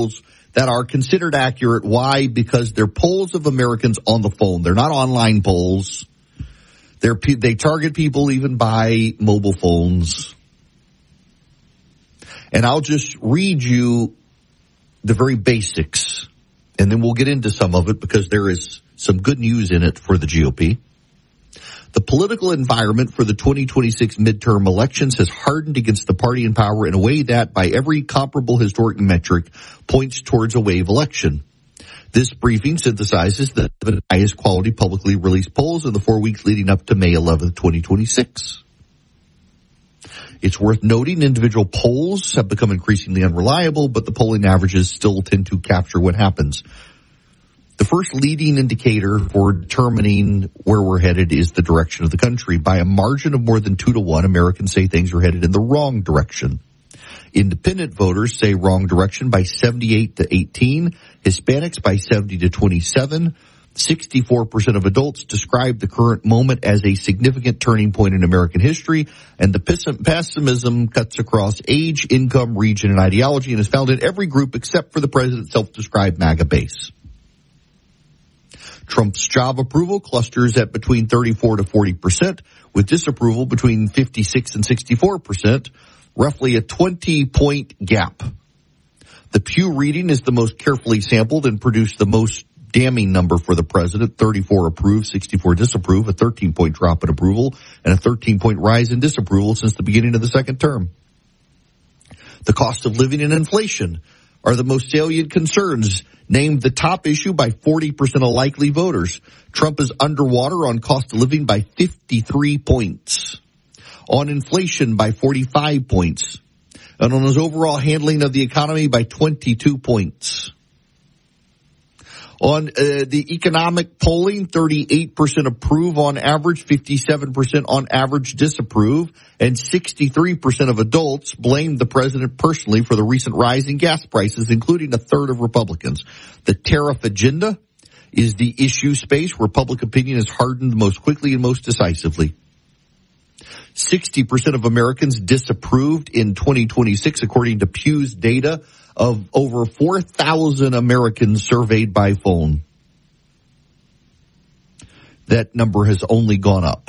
polls that are considered accurate. Why? Because they're polls of Americans on the phone. They're not online polls. They target people even by mobile phones. And I'll just read you the very basics, and then we'll get into some of it because there is some good news in it for the GOP. The political environment for the 2026 midterm elections has hardened against the party in power in a way that, by every comparable historic metric, points towards a wave election. This briefing synthesizes the highest quality publicly released polls in the 4 weeks leading up to May 11, 2026. It's worth noting individual polls have become increasingly unreliable, but the polling averages still tend to capture what happens. The first leading indicator for determining where we're headed is the direction of the country. By a margin of more than 2-1, Americans say things are headed in the wrong direction. Independent voters say wrong direction by 78-18, Hispanics by 70-27. 64% of adults describe the current moment as a significant turning point in American history, and the pessimism cuts across age, income, region, and ideology and is found in every group except for the president's self-described MAGA base. Trump's job approval clusters at between 34 to 40%, with disapproval between 56 and 64%, roughly a 20-point gap. The Pew reading is the most carefully sampled and produced the most damning number for the president: 34 approve, 64 disapprove, a 13-point drop in approval, and a 13-point rise in disapproval since the beginning of the second term. The cost of living and inflation are the most salient concerns, named the top issue by 40% of likely voters. Trump is underwater on cost of living by 53 points, on inflation by 45 points, and on his overall handling of the economy by 22 points. On the economic polling, 38% approve on average, 57% on average disapprove, and 63% of adults blame the president personally for the recent rise in gas prices, including a third of Republicans. The tariff agenda is the issue space where public opinion is hardened most quickly and most decisively. 60% of Americans disapproved in 2026, according to Pew's data of over 4,000 Americans surveyed by phone. That number has only gone up.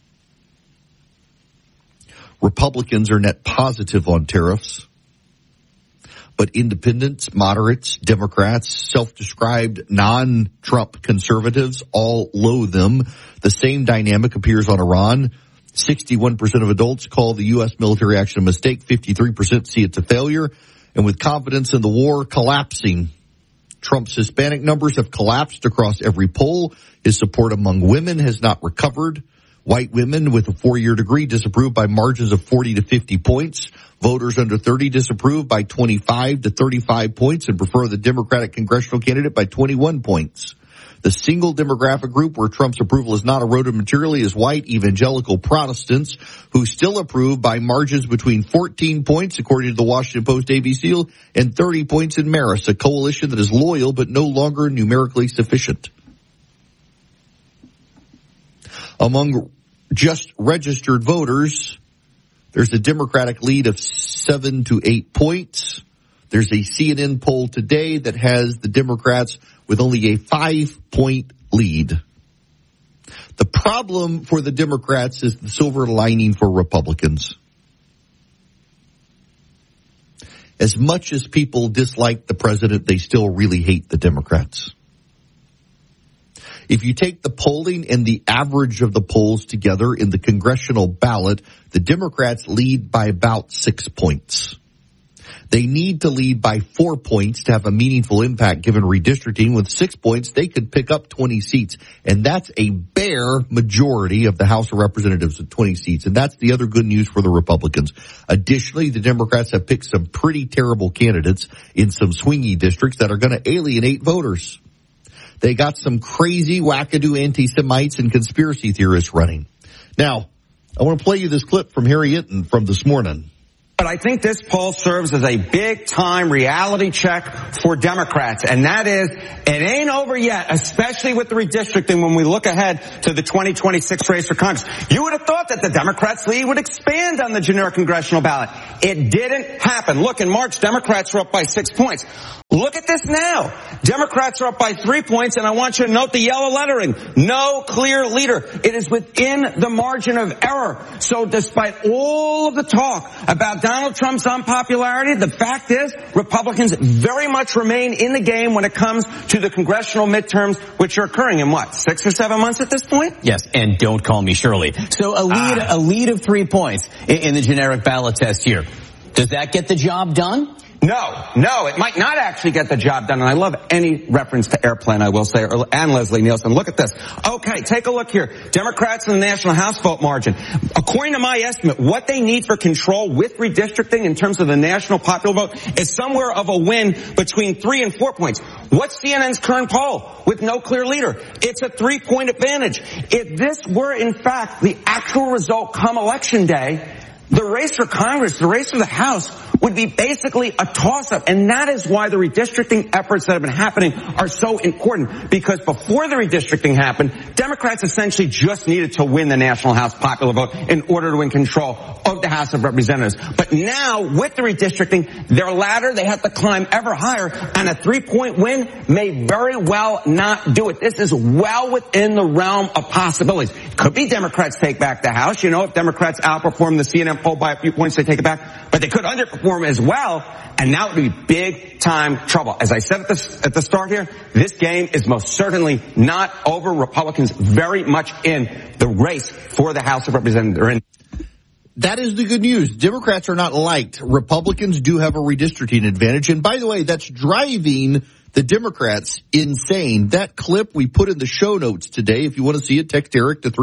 Republicans are net positive on tariffs, but independents, moderates, Democrats, self-described non-Trump conservatives all loathe them. The same dynamic appears on Iran. 61% of adults call the U.S. military action a mistake. 53% see it a failure. And with confidence in the war collapsing, Trump's Hispanic numbers have collapsed across every poll. His support among women has not recovered. White women with a 4-year degree disapprove by margins of 40 to 50 points. Voters under 30 disapprove by 25 to 35 points and prefer the Democratic congressional candidate by 21 points. The single demographic group where Trump's approval is not eroded materially is white evangelical Protestants, who still approve by margins between 14 points, according to the Washington Post ABC, and 30 points in Marist, a coalition that is loyal but no longer numerically sufficient. Among just registered voters, there's a Democratic lead of 7 to 8 points. There's a CNN poll today that has the Democrats with only a 5-point lead. The problem for the Democrats is the silver lining for Republicans. As much as people dislike the president, they still really hate the Democrats. If you take the polling and the average of the polls together in the congressional ballot, the Democrats lead by about 6 points. They need to lead by 4 points to have a meaningful impact given redistricting. With 6 points, they could pick up 20 seats. And that's a bare majority of the House of Representatives at 20 seats. And that's the other good news for the Republicans. Additionally, the Democrats have picked some pretty terrible candidates in some swingy districts that are going to alienate voters. They got some crazy wackadoo anti-Semites and conspiracy theorists running. Now, I want to play you this clip from Harry Itten from this morning. But I think this poll serves as a big-time reality check for Democrats, and that is, it ain't over yet, especially with the redistricting when we look ahead to the 2026 race for Congress. You would have thought that the Democrats' lead would expand on the generic congressional ballot. It didn't happen. Look, in March, Democrats were up by 6 points. Look at this now. Democrats are up by 3 points, and I want you to note the yellow lettering. No clear leader. It is within the margin of error. So despite all of the talk about Donald Trump's unpopularity, the fact is Republicans very much remain in the game when it comes to the congressional midterms, which are occurring in 6 or 7 months at this point? Yes, and don't call me Shirley. So a lead of 3 points in the generic ballot test here. Does that get the job done? No, it might not actually get the job done. And I love any reference to airplane, I will say, and Leslie Nielsen. Look at this. Okay, take a look here. Democrats in the National House vote margin. According to my estimate, what they need for control with redistricting in terms of the national popular vote is somewhere of a win between 3 and 4 points. What's CNN's current poll with no clear leader? It's a 3-point advantage. If this were, in fact, the actual result come Election Day, the race for Congress, the race for the House, would be basically a toss-up. And that is why the redistricting efforts that have been happening are so important. Because before the redistricting happened, Democrats essentially just needed to win the National House popular vote in order to win control of the House of Representatives. But now, with the redistricting, their ladder, they have to climb ever higher, and a 3-point win may very well not do it. This is well within the realm of possibilities. Could be Democrats take back the House. You know, if Democrats outperform the CNN poll by a few points, they take it back. But they could underperform as well, and that would be big-time trouble. As I said at the start here, this game is most certainly not over. Republicans very much in the race for the House of Representatives. That is the good news. Democrats are not liked. Republicans do have a redistricting advantage. And by the way, that's driving the Democrats insane. That clip we put in the show notes today. If you want to see it, text Eric to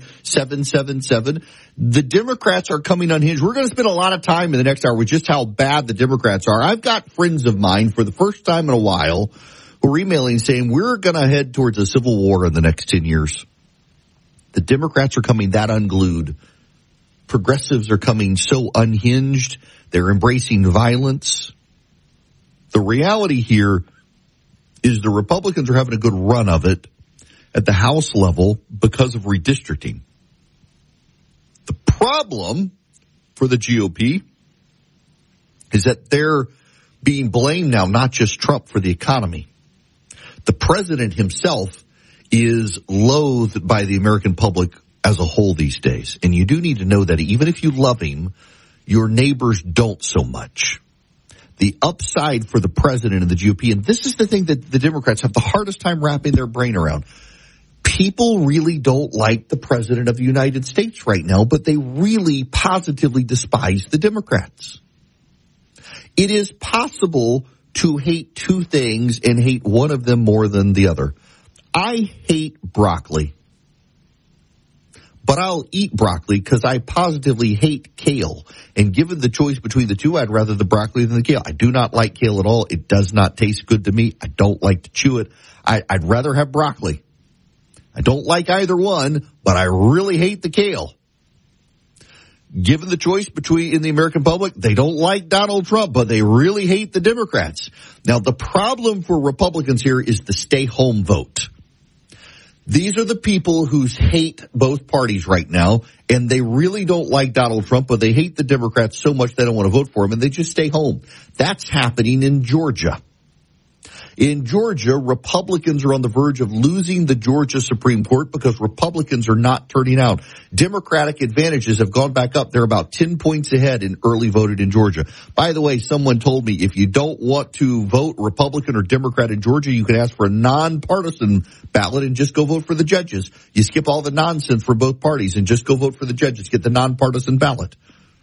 33777. The Democrats are coming unhinged. We're going to spend a lot of time in the next hour with just how bad the Democrats are. I've got friends of mine for the first time in a while who are emailing saying we're going to head towards a civil war in the next 10 years. The Democrats are coming that unglued. Progressives are coming so unhinged. They're embracing violence. The reality here is the Republicans are having a good run of it at the House level because of redistricting. The problem for the GOP is that they're being blamed now, not just Trump, for the economy. The president himself is loathed by the American public as a whole these days. And you do need to know that even if you love him, your neighbors don't so much. The upside for the president and the GOP, and this is the thing that the Democrats have the hardest time wrapping their brain around. People really don't like the president of the United States right now, but they really positively despise the Democrats. It is possible to hate two things and hate one of them more than the other. I hate broccoli, but I'll eat broccoli because I positively hate kale. And given the choice between the two, I'd rather the broccoli than the kale. I do not like kale at all. It does not taste good to me. I don't like to chew it. I'd rather have broccoli. I don't like either one, but I really hate the kale. Given the choice between in the American public, they don't like Donald Trump, but they really hate the Democrats. Now, the problem for Republicans here is the stay home vote. These are the people who hate both parties right now, and they really don't like Donald Trump, but they hate the Democrats so much they don't want to vote for him, and they just stay home. That's happening in Georgia. In Georgia, Republicans are on the verge of losing the Georgia Supreme Court because Republicans are not turning out. Democratic advantages have gone back up. They're about 10 points ahead in early voted in Georgia. By the way, someone told me if you don't want to vote Republican or Democrat in Georgia, you can ask for a nonpartisan ballot and just go vote for the judges. You skip all the nonsense for both parties and just go vote for the judges. Get the nonpartisan ballot.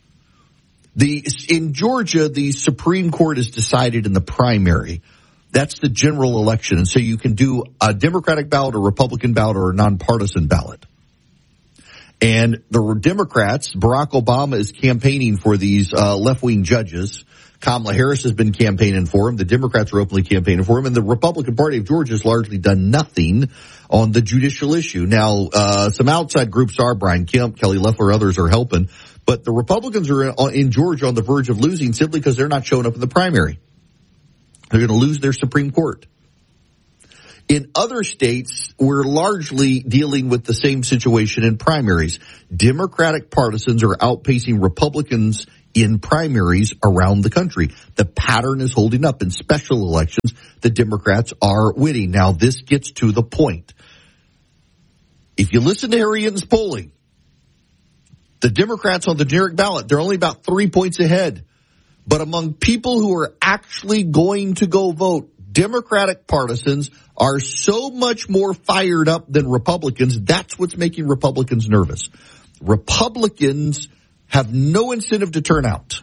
In Georgia, the Supreme Court is decided in the primary. That's the general election. And so you can do a Democratic ballot, a Republican ballot, or a nonpartisan ballot. And the Democrats, Barack Obama is campaigning for these left-wing judges. Kamala Harris has been campaigning for him. The Democrats are openly campaigning for him. And the Republican Party of Georgia has largely done nothing on the judicial issue. Now, some outside groups are, Brian Kemp, Kelly Loeffler, others are helping. But the Republicans are in Georgia on the verge of losing simply because they're not showing up in the primary. They're going to lose their Supreme Court. In other states, we're largely dealing with the same situation in primaries. Democratic partisans are outpacing Republicans in primaries around the country. The pattern is holding up. In special elections, the Democrats are winning. Now, this gets to the point. If you listen to Harry Hinton's polling, the Democrats on the generic ballot, they're only about 3 points ahead. But among people who are actually going to go vote, Democratic partisans are so much more fired up than Republicans. That's what's making Republicans nervous. Republicans have no incentive to turn out.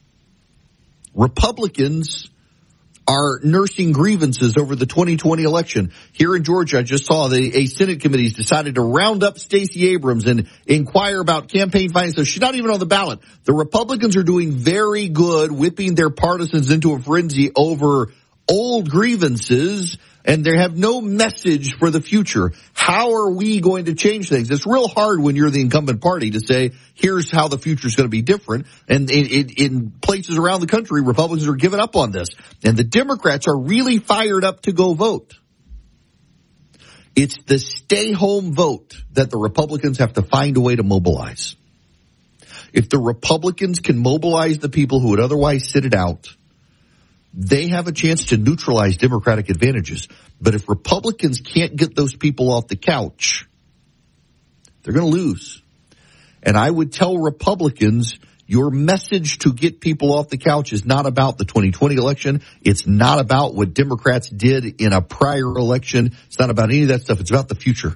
Republicans are nursing grievances over the 2020 election. Here in Georgia, I just saw a Senate committee decided to round up Stacey Abrams and inquire about campaign finance. So she's not even on the ballot. The Republicans are doing very good, whipping their partisans into a frenzy over old grievances, and they have no message for the future. How are we going to change things? It's real hard when you're the incumbent party to say, here's how the future is going to be different. And in places around the country, Republicans are giving up on this. And the Democrats are really fired up to go vote. It's the stay-home vote that the Republicans have to find a way to mobilize. If the Republicans can mobilize the people who would otherwise sit it out, they have a chance to neutralize Democratic advantages. But if Republicans can't get those people off the couch, they're going to lose. And I would tell Republicans, your message to get people off the couch is not about the 2020 election. It's not about what Democrats did in a prior election. It's not about any of that stuff. It's about the future.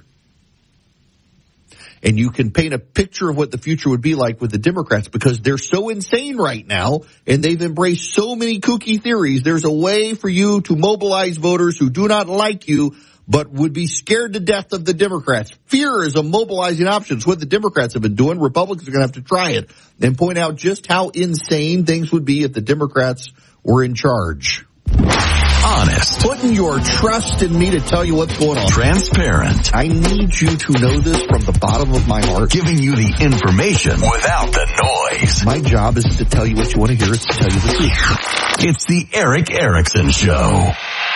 And you can paint a picture of what the future would be like with the Democrats because they're so insane right now and they've embraced so many kooky theories. There's a way for you to mobilize voters who do not like you but would be scared to death of the Democrats. Fear is a mobilizing option. It's what the Democrats have been doing. Republicans are going to have to try it and point out just how insane things would be if the Democrats were in charge. Honest. Putting your trust in me to tell you what's going on. Transparent. I need you to know this from the bottom of my heart. Giving you the information without the noise. My job isn't to tell you what you want to hear. It's to tell you the truth. It's the Erick Erickson Show.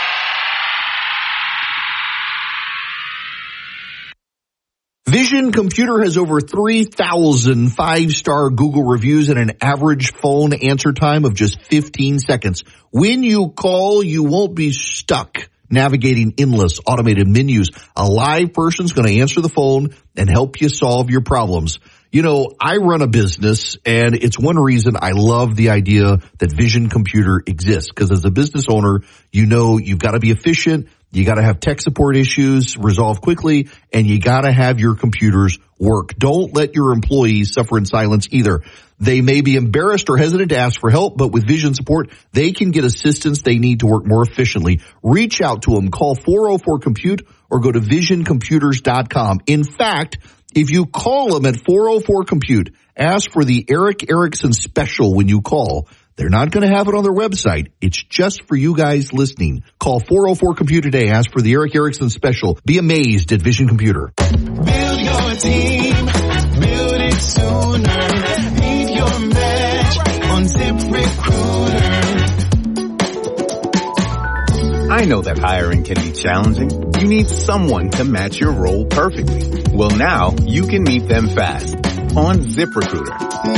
Vision Computer has over 3,000 five-star Google reviews and an average phone answer time of just 15 seconds. When you call, you won't be stuck navigating endless automated menus. A live person's going to answer the phone and help you solve your problems. You know, I run a business, and it's one reason I love the idea that Vision Computer exists. Because as a business owner, you know you've got to be efficient. You got to have tech support issues resolved quickly, and you got to have your computers work. Don't let your employees suffer in silence either. They may be embarrassed or hesitant to ask for help, but with Vision support, they can get assistance they need to work more efficiently. Reach out to them. Call 404-COMPUTE or go to visioncomputers.com. In fact, if you call them at 404-COMPUTE, ask for the Erick Erickson special when you call. They're not going to have it on their website. It's just for you guys listening. Call 404-COMPUTE today. Ask for the Erick Erickson special. Be amazed at Vision Computer. Build your team. Build it sooner. Leave your match on ZipRecruiter. I know that hiring can be challenging. You need someone to match your role perfectly. Well, now you can meet them fast on ZipRecruiter.